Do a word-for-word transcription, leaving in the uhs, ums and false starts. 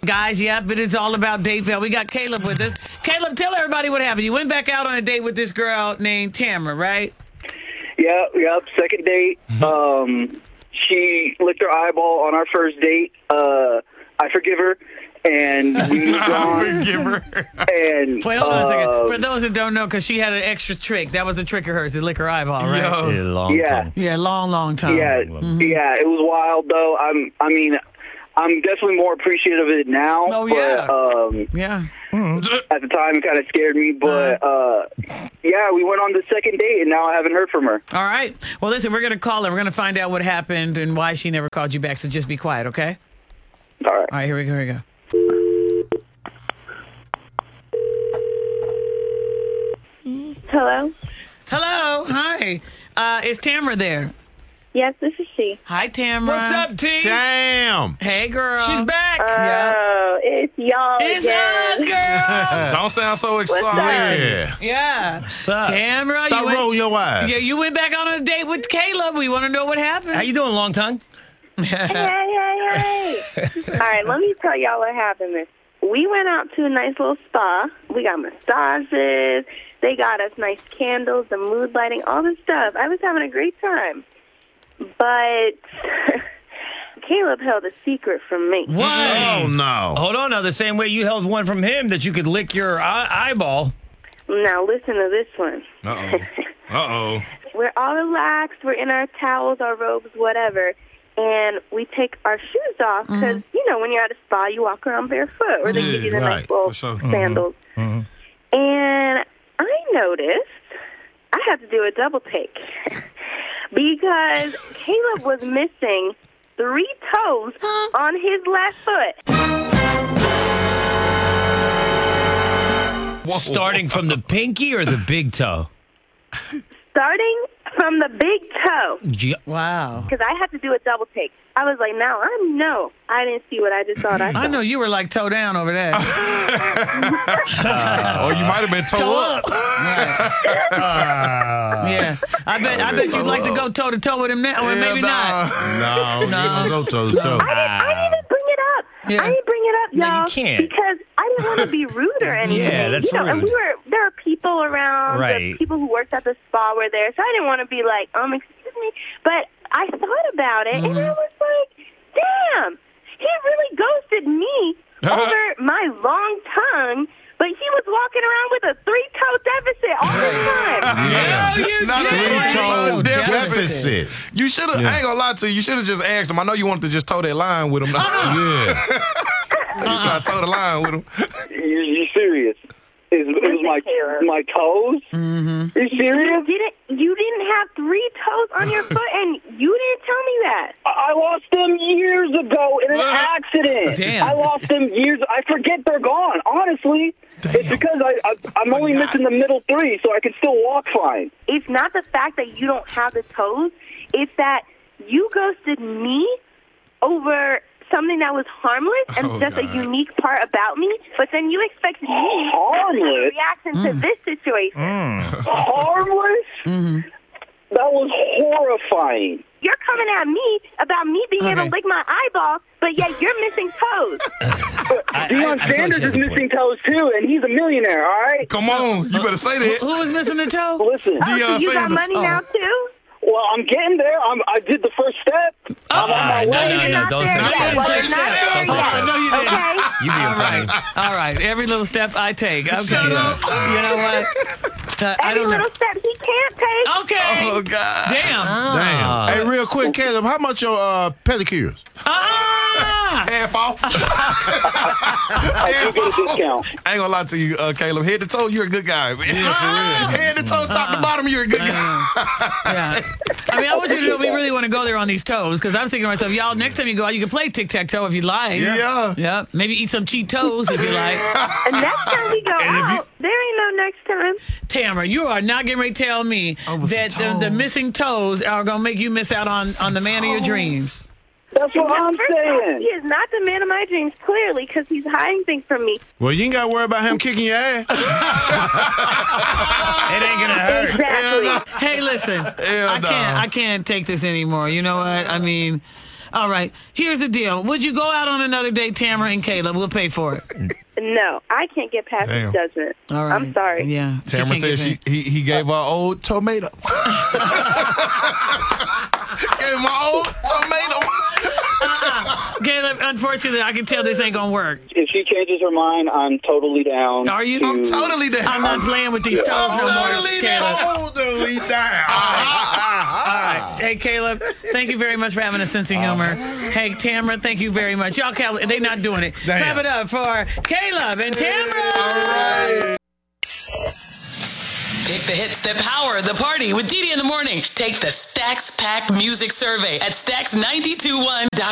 Guys, yep, it is all about Dateville. We got Caleb with us. Caleb, tell everybody what happened. You went back out on a date with this girl named Tamara, right? Yep, yep. Second date. Um, she licked her eyeball on our first date. Uh, I forgive her, and we moved on. Forgive her. And Wait, hold on a second. uh, For those that don't know, because she had an extra trick. That was a trick of hers, to lick her eyeball, right? Yo. Yeah, long Yeah. tongue. Yeah, long, long time. Yeah, yeah, it was wild though. I'm, I mean, I'm definitely more appreciative of it now. Oh, yeah. But, um, Yeah. at the time, it kind of scared me. But uh, yeah, we went on the second date, and now I haven't heard from her. All right. Well, listen, we're going to call her. We're going to find out what happened and why she never called you back. So just be quiet, okay? All right. All right, here we go. Here we go. Hello? Hello. Hi. Uh, is Tamara there? Yes, this is she. Hi, Tamara. What's up, T? Damn. Hey, girl. She's back. Yeah. Oh, it's y'all It's us, again. girl. Don't sound so excited. up? Yeah. What's up? Tamara, Stop you went, rolling your eyes. yeah, you went back on a date with Caleb. We want to know what happened. How you doing, long tongue? Hey, hey, hey. All right, let me tell y'all what happened. We went out to a nice little spa. We got massages. They got us nice candles, the mood lighting, all this stuff. I was having a great time. But Caleb held a secret from me. What? Oh, no. Hold on now. The same way you held one from him that you could lick your eye- eyeball. Now listen to this one. Uh-oh. Uh-oh. We're all relaxed. We're in our towels, our robes, whatever. And we take our shoes off because, you know, when you're at a spa, you walk around barefoot. Or they Yeah, give you the right, nice little for sure. sandals. And I noticed I had to do a double take. Because Caleb was missing three toes on his left foot. Whoa. Starting from the pinky or the big toe? Starting from the big toe. Yeah. Wow. Because I had to do a double take. I was like, now I know. I didn't see what I just thought I saw. I know you were like toe down over there. Or you might have been toe, up. Yeah. I bet I bet you'd like to go toe to toe with him now, or maybe not. No, no. You don't go toe to toe. I didn't, I didn't bring it up. Yeah. I didn't bring it up, No, you y'all. can't. Because I didn't want to be rude or anything. Yeah, that's you know, And rude. we were, there are people around. Right. The people who worked at the spa were there. So I didn't want to be like, um, excuse me. But I thought about it, and I was like, damn, he really ghosted me over my long tongue. But he was walking around with a three-toe deficit all the time. Yeah. you Not a did. three-toe Deficit. deficit. You should have, I ain't gonna lie to you, you should have just asked him. I know you wanted to just toe that line with him. Yeah. You try to toe the line with him. You, you serious? It was, it was my my toes. Mm-hmm. You serious? You didn't, you didn't have three toes on your foot, and you didn't tell me that. I I lost them years ago in an accident. Damn. I lost them years. I forget they're gone. Honestly, it's because I, I I'm only God. missing the middle three, so I can still walk fine. It's not the fact that you don't have the toes. It's that you ghosted me over something that was harmless and Oh, just God. a unique part about me, but then you expect me to Harmless? react into this situation. Harmless? Mm-hmm. That was horrifying. You're coming at me about me being able Okay. to lick my eyeball, but yet you're missing toes. I- Deion I feel like Sanders she has is a missing point. toes too, and he's a millionaire. All right. Come on. You better say that. Who was missing the toe? Listen. Oh, so Deion you got Sanders. money now too? Well, I'm getting there. I'm, I did the first step. I'm on Ah, my no, way. no, You're no, not don't there say yet. that. Well, Don't you're say not that. there Don't say yet. that. No, you didn't. Okay? You being All right. funny. All right. Every little step I take. Okay. Shut up. You know what? Uh, I Every don't know. little step he can't take. Okay. Oh, God. Damn. Ah. Damn. Hey, real quick, Caleb, how much your uh, pedicures? Ah! Half off. I do get a discount. I ain't gonna lie to you, uh, Caleb. Head to toe, you're a good guy. Man. Head to toe, top to bottom, you're a good guy. Yeah. I mean, I want you to know we really want to go there on these toes because I was thinking to myself, y'all, next time you go out, you can play tic tac toe if you like. Yeah. Yeah. Maybe eat some Cheetos if you like. And next time we go out, there ain't no next time. Tamara, you are not getting ready to tell me with some that the, the toes. missing toes are going to make you miss out on, on the man of your dreams. That's what I'm First off, saying. he is not the man of my dreams, clearly, because he's hiding things from me. Well, you ain't got to worry about him kicking your ass. It ain't gonna hurt. Exactly. Hey, listen, Hell I no. can't I can't take this anymore. You know what? I mean, All right. Here's the deal. Would you go out on another date, Tamara and Caleb? We'll pay for it. No, I can't get past Damn. his judgment. All right. I'm sorry. Yeah. Tamara said she he, he gave her old tomato. Gave my old tomato. Caleb, unfortunately, I can tell this ain't gonna work. If she changes her mind, I'm totally down. Are you? to- I'm totally down. I'm not playing with these toes I'm no more, totally Caleb. down. Totally down. All right. Hey, Caleb, thank you very much for having a sense of humor. Hey, Tamara, thank you very much. Y'all, Caleb, they not doing it. Damn. Clap it up for Caleb and Tamara. All right. Pick the hits that power the party with Dee Dee in the morning. Take the Stacks Pack Music Survey at stacks nine two one dot com.